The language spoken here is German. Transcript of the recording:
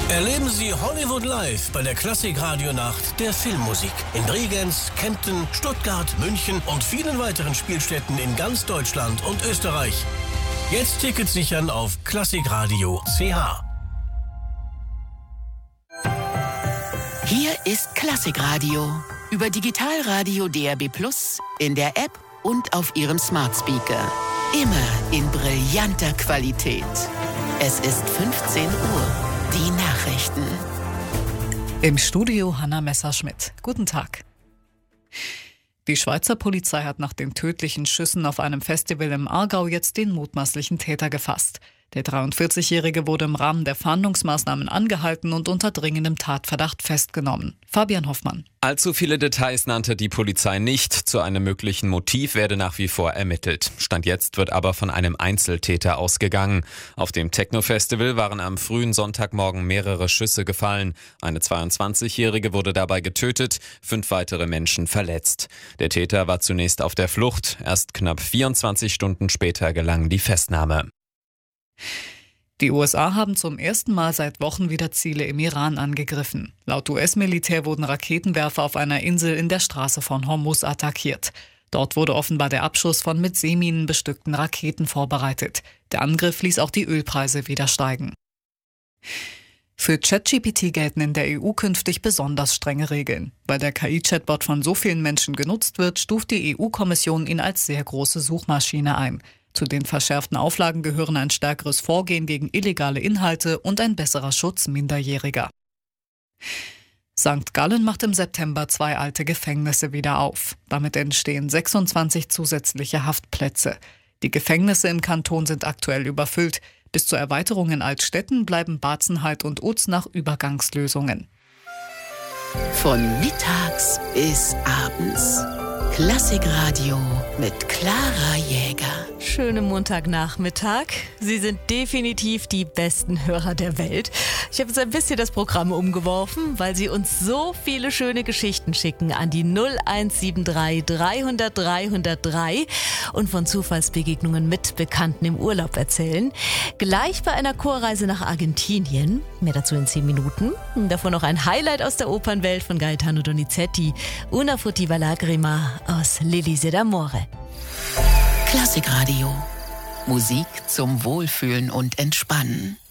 Erleben Sie Hollywood Live bei der Klassik-Radio-Nacht der Filmmusik in Bregenz, Kempten, Stuttgart, München und vielen weiteren Spielstätten in ganz Deutschland und Österreich. Jetzt Tickets sichern auf klassikradio.ch. Hier ist Klassikradio über Digitalradio DAB+, in der App und auf Ihrem Smart Speaker. Immer in brillanter Qualität. Es ist 15 Uhr. Die Nachrichten. Im Studio Hanna Messerschmidt. Guten Tag. Die Schweizer Polizei hat nach den tödlichen Schüssen auf einem Festival im Aargau jetzt den mutmaßlichen Täter gefasst. Der 43-Jährige wurde im Rahmen der Fahndungsmaßnahmen angehalten und unter dringendem Tatverdacht festgenommen. Fabian Hoffmann. Allzu viele Details nannte die Polizei nicht. Zu einem möglichen Motiv werde nach wie vor ermittelt. Stand jetzt wird aber von einem Einzeltäter ausgegangen. Auf dem Techno-Festival waren am frühen Sonntagmorgen mehrere Schüsse gefallen. Eine 22-Jährige wurde dabei getötet, 5 weitere Menschen verletzt. Der Täter war zunächst auf der Flucht. Erst knapp 24 Stunden später gelang die Festnahme. Die USA haben zum ersten Mal seit Wochen wieder Ziele im Iran angegriffen. Laut US-Militär wurden Raketenwerfer auf einer Insel in der Straße von Hormuz attackiert. Dort wurde offenbar der Abschuss von mit Seeminen bestückten Raketen vorbereitet. Der Angriff ließ auch die Ölpreise wieder steigen. Für ChatGPT gelten in der EU künftig besonders strenge Regeln. Weil der KI-Chatbot von so vielen Menschen genutzt wird, stuft die EU-Kommission ihn als sehr große Suchmaschine ein. Zu den verschärften Auflagen gehören ein stärkeres Vorgehen gegen illegale Inhalte und ein besserer Schutz Minderjähriger. St. Gallen macht im September 2 alte Gefängnisse wieder auf. Damit entstehen 26 zusätzliche Haftplätze. Die Gefängnisse im Kanton sind aktuell überfüllt. Bis zur Erweiterung in Altstetten bleiben Bazenheid und Uznach Übergangslösungen. Von mittags bis abends. Klassikradio mit Clara Jäger. Schönen Montagnachmittag. Sie sind definitiv die besten Hörer der Welt. Ich habe jetzt ein bisschen das Programm umgeworfen, weil Sie uns so viele schöne Geschichten schicken an die 0173 300 303 und von Zufallsbegegnungen mit Bekannten im Urlaub erzählen. Gleich bei einer Chorreise nach Argentinien. Mehr dazu in 10 Minuten. Davon noch ein Highlight aus der Opernwelt von Gaetano Donizetti. Una furtiva lagrima aus l'Elise d'Amore. Klassikradio. Musik zum Wohlfühlen und Entspannen.